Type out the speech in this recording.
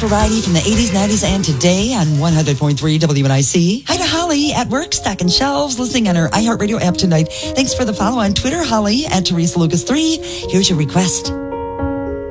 variety from the 80s, 90s, and today on 100.3 WNIC. Hi to Holly at work, stacking shelves, listening on her iHeartRadio app tonight. Thanks for the follow on Twitter, Holly at Teresa Lucas 3. Here's your request.